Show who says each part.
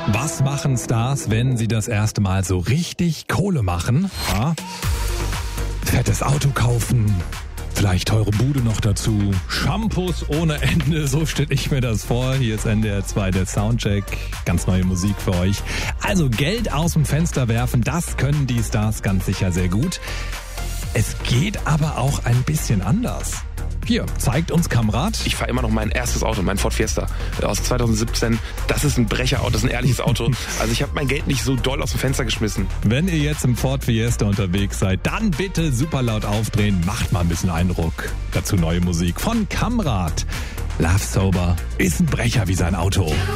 Speaker 1: Was machen Stars, wenn sie das erste Mal so richtig Kohle machen? Ja? Fettes Auto kaufen, vielleicht teure Bude noch dazu, Shampoos ohne Ende, so stelle ich mir das vor. Hier ist NDR 2 der Soundcheck, ganz neue Musik für euch. Also Geld aus dem Fenster werfen, das können die Stars ganz sicher sehr gut. Es geht aber auch ein bisschen anders. Hier, zeigt uns Kamrat.
Speaker 2: Ich fahre immer noch mein erstes Auto, mein Ford Fiesta aus 2017. Das ist ein Brecherauto, das ist ein ehrliches Auto. Also ich habe mein Geld nicht so doll aus dem Fenster geschmissen.
Speaker 1: Wenn ihr jetzt im Ford Fiesta unterwegs seid, dann bitte super laut aufdrehen. Macht mal ein bisschen Eindruck. Dazu neue Musik von Kamrat. Love Sober ist ein Brecher wie sein Auto.